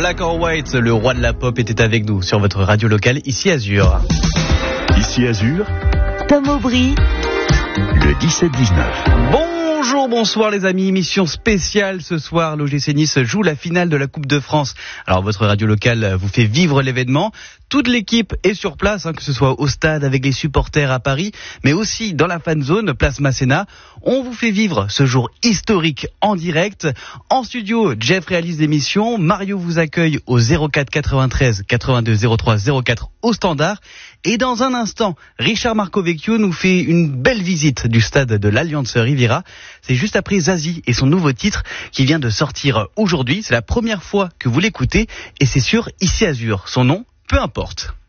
Black or White, le roi de la pop, était avec nous sur votre radio locale, ici Azur. Ici Azur, Tom Aubry, le 17-19. Bonjour, bonsoir les amis, émission spéciale ce soir, l'OGC Nice joue la finale de la Coupe de France. Alors votre radio locale vous fait vivre l'événement, toute l'équipe est sur place, que ce soit au stade avec les supporters à Paris, mais aussi dans la fan zone, place Masséna. On vous fait vivre ce jour historique en direct. En studio, Jeff réalise l'émission, Mario vous accueille au 04 93 82 03 04 au standard. Et dans un instant, Richard Marcovecchio nous fait une belle visite du stade de l'Alliance Riviera. C'est juste après Zazie et son nouveau titre qui vient de sortir aujourd'hui. C'est la première fois que vous l'écoutez et c'est sur Ici Azur. Son nom, peu importe.